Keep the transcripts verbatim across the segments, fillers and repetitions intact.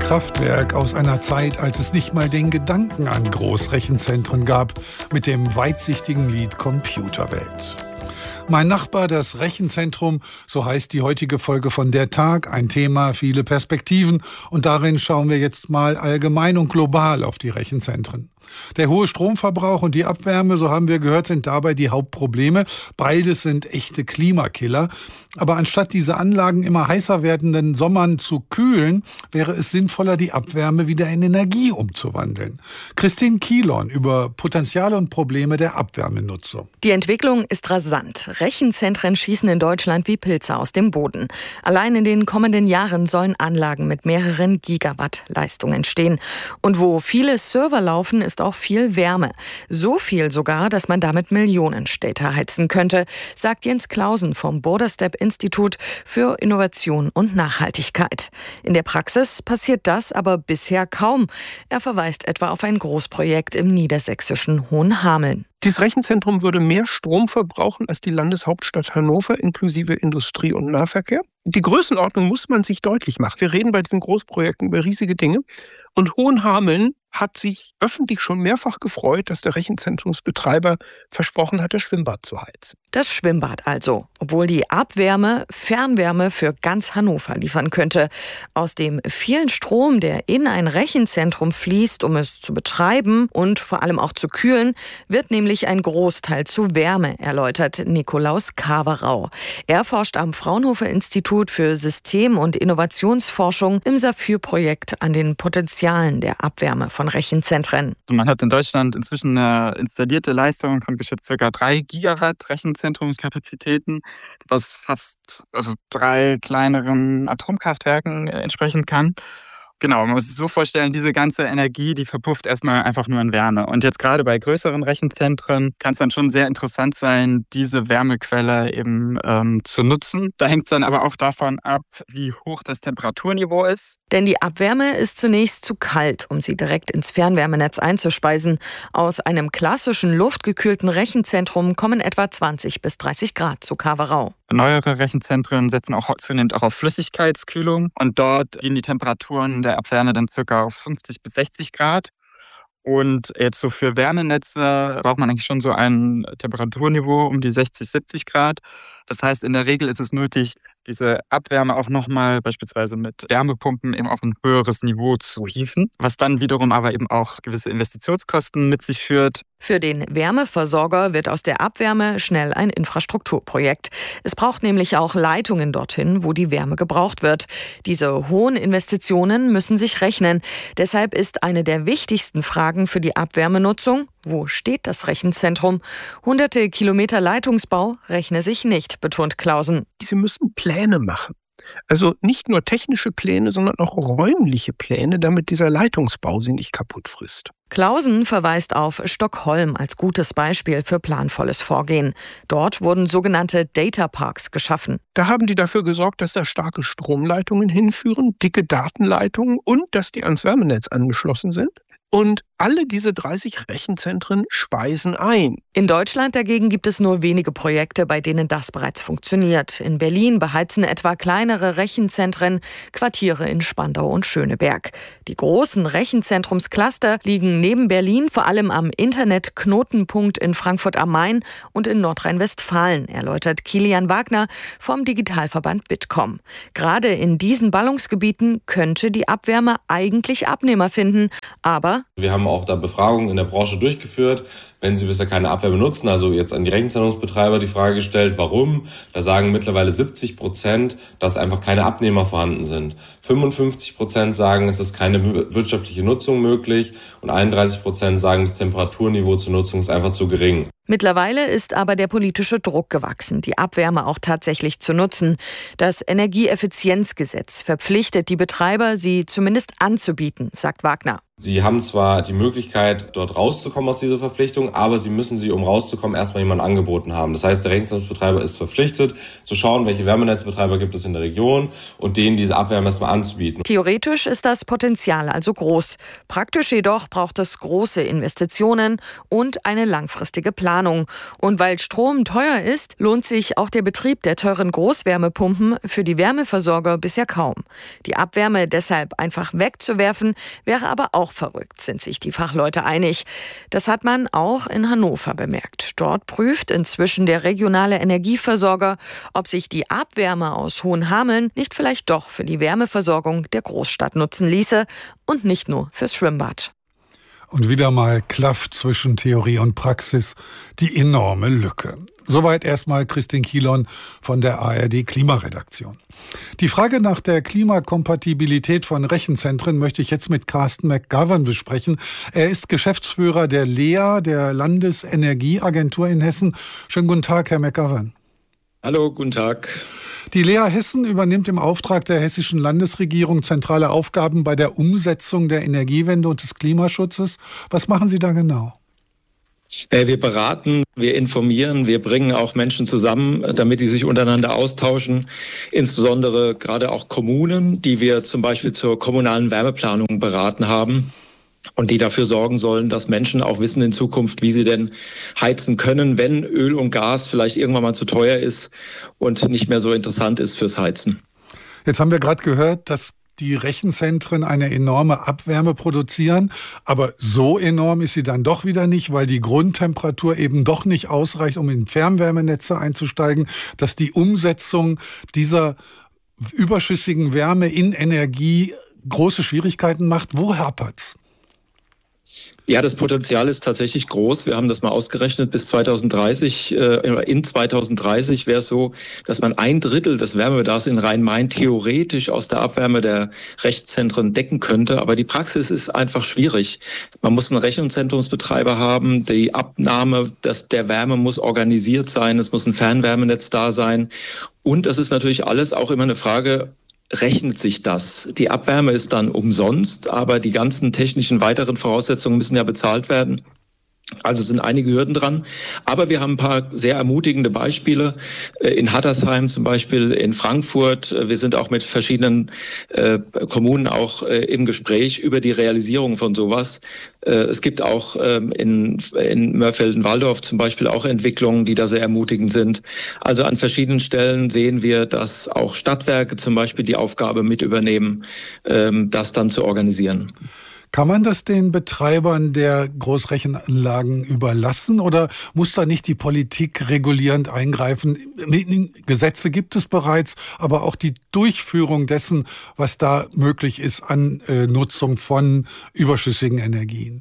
Kraftwerk aus einer Zeit, als es nicht mal den Gedanken an Großrechenzentren gab, mit dem weitsichtigen Lied Computerwelt. Mein Nachbar, das Rechenzentrum, so heißt die heutige Folge von Der Tag, ein Thema, viele Perspektiven, und darin schauen wir jetzt mal allgemein und global auf die Rechenzentren. Der hohe Stromverbrauch und die Abwärme, so haben wir gehört, sind dabei die Hauptprobleme. Beides sind echte Klimakiller. Aber anstatt diese Anlagen immer heißer werdenden Sommern zu kühlen, wäre es sinnvoller, die Abwärme wieder in Energie umzuwandeln. Christine Kielon über Potenziale und Probleme der Abwärmenutzung. Die Entwicklung ist rasant. Rechenzentren schießen in Deutschland wie Pilze aus dem Boden. Allein in den kommenden Jahren sollen Anlagen mit mehreren Gigawatt Leistung entstehen. Und wo viele Server laufen, ist auch viel Wärme. So viel sogar, dass man damit Millionenstädte heizen könnte, sagt Jens Clausen vom Borderstep-Institut für Innovation und Nachhaltigkeit. In der Praxis passiert das aber bisher kaum. Er verweist etwa auf ein Großprojekt im niedersächsischen Hohenhameln. Dieses Rechenzentrum würde mehr Strom verbrauchen als die Landeshauptstadt Hannover inklusive Industrie- und Nahverkehr. Die Größenordnung muss man sich deutlich machen. Wir reden bei diesen Großprojekten über riesige Dinge. Und Hohenhameln hat sich öffentlich schon mehrfach gefreut, dass der Rechenzentrumsbetreiber versprochen hat, das Schwimmbad zu heizen. Das Schwimmbad also, obwohl die Abwärme Fernwärme für ganz Hannover liefern könnte. Aus dem vielen Strom, der in ein Rechenzentrum fließt, um es zu betreiben und vor allem auch zu kühlen, wird nämlich ein Großteil zu Wärme, erläutert Nikolaus Kawerau. Er forscht am Fraunhofer Institut für System- und Innovationsforschung im SAFIR-Projekt an den Potenzialen der Abwärme von Rechenzentren. Man hat in Deutschland inzwischen eine installierte Leistung von geschätzt ca. drei Gigawatt Rechenzentrumskapazitäten, was fast also drei kleineren Atomkraftwerken entsprechen kann. Genau, man muss sich so vorstellen, diese ganze Energie, die verpufft erstmal einfach nur in Wärme. Und jetzt gerade bei größeren Rechenzentren kann es dann schon sehr interessant sein, diese Wärmequelle eben ähm, zu nutzen. Da hängt es dann aber auch davon ab, wie hoch das Temperaturniveau ist. Denn die Abwärme ist zunächst zu kalt, um sie direkt ins Fernwärmenetz einzuspeisen. Aus einem klassischen luftgekühlten Rechenzentrum kommen etwa zwanzig bis dreißig Grad zu Kawerau. Neuere Rechenzentren setzen auch zunehmend auch auf Flüssigkeitskühlung und dort gehen die Temperaturen der Abwärme dann ca. auf fünfzig bis sechzig Grad. Und jetzt so für Wärmenetze braucht man eigentlich schon so ein Temperaturniveau um die sechzig, siebzig Grad. Das heißt, in der Regel ist es nötig, diese Abwärme auch nochmal beispielsweise mit Wärmepumpen eben auf ein höheres Niveau zu hieven, was dann wiederum aber eben auch gewisse Investitionskosten mit sich führt. Für den Wärmeversorger wird aus der Abwärme schnell ein Infrastrukturprojekt. Es braucht nämlich auch Leitungen dorthin, wo die Wärme gebraucht wird. Diese hohen Investitionen müssen sich rechnen. Deshalb ist eine der wichtigsten Fragen für die Abwärmenutzung: Wo steht das Rechenzentrum? Hunderte Kilometer Leitungsbau rechne sich nicht, betont Clausen. Sie müssen Pläne machen. Also nicht nur technische Pläne, sondern auch räumliche Pläne, damit dieser Leitungsbau sie nicht kaputt frisst. Clausen verweist auf Stockholm als gutes Beispiel für planvolles Vorgehen. Dort wurden sogenannte Data Parks geschaffen. Da haben die dafür gesorgt, dass da starke Stromleitungen hinführen, dicke Datenleitungen und dass die ans Wärmenetz angeschlossen sind. Und alle diese dreißig Rechenzentren speisen ein. In Deutschland dagegen gibt es nur wenige Projekte, bei denen das bereits funktioniert. In Berlin beheizen etwa kleinere Rechenzentren Quartiere in Spandau und Schöneberg. Die großen Rechenzentrumscluster liegen neben Berlin vor allem am Internet-Knotenpunkt in Frankfurt am Main und in Nordrhein-Westfalen, erläutert Kilian Wagner vom Digitalverband Bitkom. Gerade in diesen Ballungsgebieten könnte die Abwärme eigentlich Abnehmer finden, aber wir haben auch da Befragungen in der Branche durchgeführt, wenn sie bisher keine Abwärme nutzen, also jetzt an die Rechenzentrumsbetreiber die Frage gestellt, warum? Da sagen mittlerweile siebzig Prozent, dass einfach keine Abnehmer vorhanden sind. fünfundfünfzig Prozent sagen, es ist keine wirtschaftliche Nutzung möglich und einunddreißig Prozent sagen, das Temperaturniveau zur Nutzung ist einfach zu gering. Mittlerweile ist aber der politische Druck gewachsen, die Abwärme auch tatsächlich zu nutzen. Das Energieeffizienzgesetz verpflichtet die Betreiber, sie zumindest anzubieten, sagt Wagner. Sie haben zwar die Möglichkeit, dort rauszukommen aus dieser Verpflichtung, aber Sie müssen sie, um rauszukommen, erstmal jemanden angeboten haben. Das heißt, der Rechenzentrumsbetreiber ist verpflichtet, zu schauen, welche Wärmenetzbetreiber gibt es in der Region und denen diese Abwärme erstmal anzubieten. Theoretisch ist das Potenzial also groß. Praktisch jedoch braucht es große Investitionen und eine langfristige Planung. Und weil Strom teuer ist, lohnt sich auch der Betrieb der teuren Großwärmepumpen für die Wärmeversorger bisher kaum. Die Abwärme deshalb einfach wegzuwerfen, wäre aber auch verrückt, sind sich die Fachleute einig. Das hat man auch in Hannover bemerkt. Dort prüft inzwischen der regionale Energieversorger, ob sich die Abwärme aus Hohenhameln nicht vielleicht doch für die Wärmeversorgung der Großstadt nutzen ließe und nicht nur fürs Schwimmbad. Und wieder mal klafft zwischen Theorie und Praxis die enorme Lücke. Soweit erstmal Christine Kielon von der A R D Klimaredaktion. Die Frage nach der Klimakompatibilität von Rechenzentren möchte ich jetzt mit Carsten McGovern besprechen. Er ist Geschäftsführer der L E A, der Landesenergieagentur in Hessen. Schönen guten Tag, Herr McGovern. Hallo, guten Tag. Die L E A Hessen übernimmt im Auftrag der hessischen Landesregierung zentrale Aufgaben bei der Umsetzung der Energiewende und des Klimaschutzes. Was machen Sie da genau? Wir beraten, wir informieren, wir bringen auch Menschen zusammen, damit die sich untereinander austauschen. Insbesondere gerade auch Kommunen, die wir zum Beispiel zur kommunalen Wärmeplanung beraten haben. Und die dafür sorgen sollen, dass Menschen auch wissen in Zukunft, wie sie denn heizen können, wenn Öl und Gas vielleicht irgendwann mal zu teuer ist und nicht mehr so interessant ist fürs Heizen. Jetzt haben wir gerade gehört, dass die Rechenzentren eine enorme Abwärme produzieren, aber so enorm ist sie dann doch wieder nicht, weil die Grundtemperatur eben doch nicht ausreicht, um in Fernwärmenetze einzusteigen, dass die Umsetzung dieser überschüssigen Wärme in Energie große Schwierigkeiten macht. Wo hapert's? Ja, das Potenzial ist tatsächlich groß. Wir haben das mal ausgerechnet. Bis zweitausenddreißig, äh, in zweitausenddreißig wäre es so, dass man ein Drittel des Wärmebedarfs in Rhein-Main theoretisch aus der Abwärme der Rechenzentren decken könnte. Aber die Praxis ist einfach schwierig. Man muss einen Rechenzentrumsbetreiber haben. Die Abnahme des, der Wärme muss organisiert sein. Es muss ein Fernwärmenetz da sein. Und das ist natürlich alles auch immer eine Frage, rechnet sich das? Die Abwärme ist dann umsonst, aber die ganzen technischen weiteren Voraussetzungen müssen ja bezahlt werden. Also sind einige Hürden dran. Aber wir haben ein paar sehr ermutigende Beispiele. In Hattersheim zum Beispiel, in Frankfurt. Wir sind auch mit verschiedenen äh, Kommunen auch äh, im Gespräch über die Realisierung von sowas. Äh, es gibt auch ähm, in, in Mörfelden-Walldorf zum Beispiel auch Entwicklungen, die da sehr ermutigend sind. Also an verschiedenen Stellen sehen wir, dass auch Stadtwerke zum Beispiel die Aufgabe mit übernehmen, ähm, das dann zu organisieren. Kann man das den Betreibern der Großrechenanlagen überlassen oder muss da nicht die Politik regulierend eingreifen? Gesetze gibt es bereits, aber auch die Durchführung dessen, was da möglich ist an äh, Nutzung von überschüssigen Energien.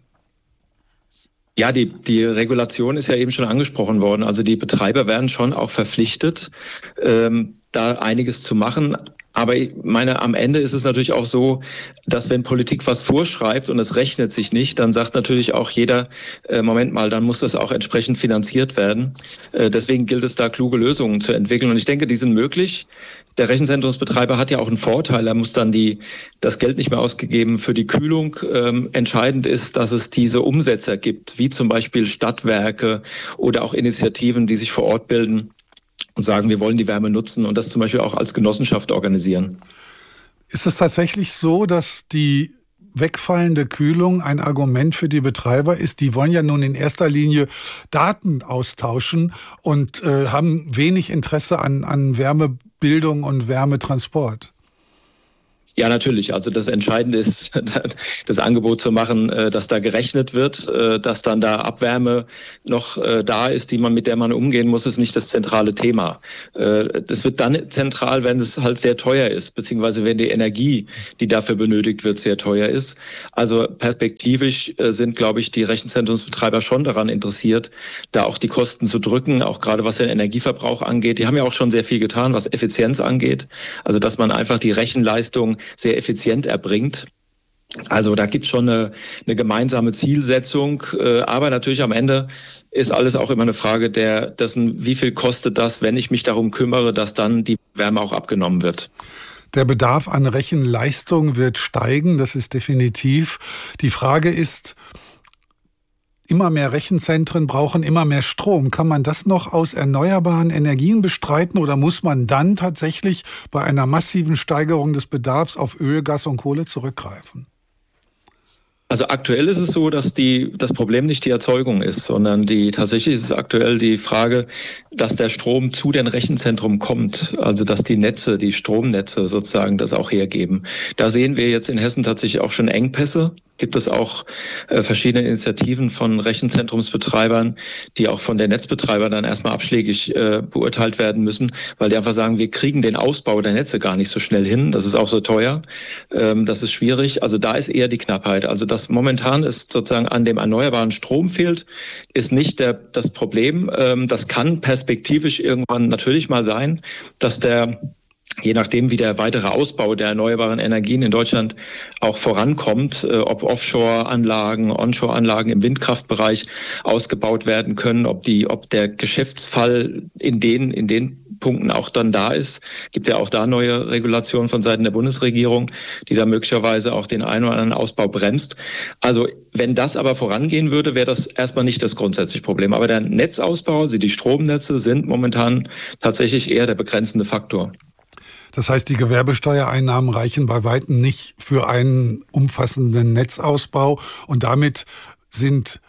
Ja, die, die Regulation ist ja eben schon angesprochen worden. Also die Betreiber werden schon auch verpflichtet, ähm, da einiges zu machen. Aber ich meine, am Ende ist es natürlich auch so, dass wenn Politik was vorschreibt und es rechnet sich nicht, dann sagt natürlich auch jeder, äh, Moment mal, dann muss das auch entsprechend finanziert werden. Äh, deswegen gilt es da, kluge Lösungen zu entwickeln. Und ich denke, die sind möglich. Der Rechenzentrumsbetreiber hat ja auch einen Vorteil. Er muss dann die, das Geld nicht mehr ausgegeben für die Kühlung. Ähm, entscheidend ist, dass es diese Umsetzer gibt, wie zum Beispiel Stadtwerke oder auch Initiativen, die sich vor Ort bilden und sagen, wir wollen die Wärme nutzen und das zum Beispiel auch als Genossenschaft organisieren. Ist es tatsächlich so, dass die wegfallende Kühlung ein Argument für die Betreiber ist? Die wollen ja nun in erster Linie Daten austauschen und äh, haben wenig Interesse an, an Wärmebildung und Wärmetransport. Ja, natürlich. Also das Entscheidende ist, das Angebot zu machen, dass da gerechnet wird, dass dann da Abwärme noch da ist, die man, mit der man umgehen muss, ist nicht das zentrale Thema. Das wird dann zentral, wenn es halt sehr teuer ist, beziehungsweise wenn die Energie, die dafür benötigt wird, sehr teuer ist. Also perspektivisch sind, glaube ich, die Rechenzentrumsbetreiber schon daran interessiert, da auch die Kosten zu drücken, auch gerade was den Energieverbrauch angeht. Die haben ja auch schon sehr viel getan, was Effizienz angeht. Also dass man einfach die Rechenleistung sehr effizient erbringt. Also da gibt es schon eine, eine gemeinsame Zielsetzung, äh, aber natürlich am Ende ist alles auch immer eine Frage der, dessen, wie viel kostet das, wenn ich mich darum kümmere, dass dann die Wärme auch abgenommen wird. Der Bedarf an Rechenleistung wird steigen, das ist definitiv. Die Frage ist, immer mehr Rechenzentren brauchen immer mehr Strom. Kann man das noch aus erneuerbaren Energien bestreiten oder muss man dann tatsächlich bei einer massiven Steigerung des Bedarfs auf Öl, Gas und Kohle zurückgreifen? Also aktuell ist es so, dass die, das Problem nicht die Erzeugung ist, sondern die, tatsächlich ist es aktuell die Frage, dass der Strom zu den Rechenzentren kommt, also dass die Netze, die Stromnetze sozusagen das auch hergeben. Da sehen wir jetzt in Hessen tatsächlich auch schon Engpässe. Gibt es auch äh, verschiedene Initiativen von Rechenzentrumsbetreibern, die auch von den Netzbetreibern dann erstmal abschlägig äh, beurteilt werden müssen, weil die einfach sagen, wir kriegen den Ausbau der Netze gar nicht so schnell hin. Das ist auch so teuer. Ähm, das ist schwierig. Also da ist eher die Knappheit. Also das momentan ist sozusagen an dem erneuerbaren Strom fehlt, ist nicht der, das Problem. Ähm, das kann perspektivisch irgendwann natürlich mal sein, dass der je nachdem, wie der weitere Ausbau der erneuerbaren Energien in Deutschland auch vorankommt, äh, ob Offshore-Anlagen, Onshore-Anlagen im Windkraftbereich ausgebaut werden können, ob die, ob der Geschäftsfall in den, in den Punkten auch dann da ist. Gibt ja auch da neue Regulationen von Seiten der Bundesregierung, die da möglicherweise auch den einen oder anderen Ausbau bremst. Also wenn das aber vorangehen würde, wäre das erstmal nicht das grundsätzliche Problem. Aber der Netzausbau, also die Stromnetze, sind momentan tatsächlich eher der begrenzende Faktor. Das heißt, die Gewerbesteuereinnahmen reichen bei weitem nicht für einen umfassenden Netzausbau und damit sind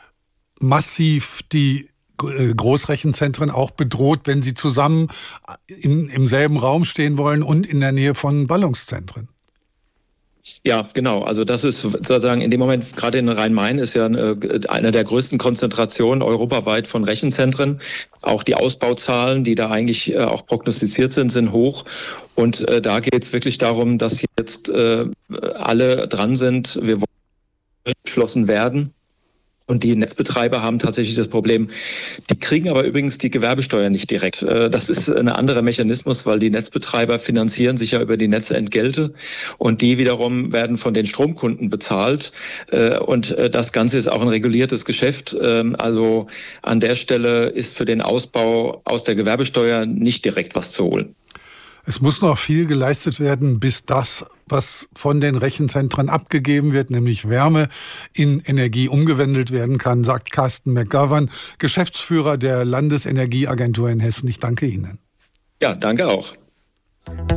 massiv die Großrechenzentren auch bedroht, wenn sie zusammen in, im selben Raum stehen wollen und in der Nähe von Ballungszentren. Ja, genau. Also das ist sozusagen in dem Moment, gerade in Rhein-Main ist ja eine der größten Konzentrationen europaweit von Rechenzentren. Auch die Ausbauzahlen, die da eigentlich auch prognostiziert sind, sind hoch. Und da geht es wirklich darum, dass jetzt alle dran sind. Wir wollen geschlossen werden. Und die Netzbetreiber haben tatsächlich das Problem. Die kriegen aber übrigens die Gewerbesteuer nicht direkt. Das ist ein anderer Mechanismus, weil die Netzbetreiber finanzieren sich ja über die Netzeentgelte und die wiederum werden von den Stromkunden bezahlt. Und das Ganze ist auch ein reguliertes Geschäft. Also an der Stelle ist für den Ausbau aus der Gewerbesteuer nicht direkt was zu holen. Es muss noch viel geleistet werden, bis das, was von den Rechenzentren abgegeben wird, nämlich Wärme, in Energie umgewandelt werden kann, sagt Carsten McGovern, Geschäftsführer der Landesenergieagentur in Hessen. Ich danke Ihnen. Ja, danke auch.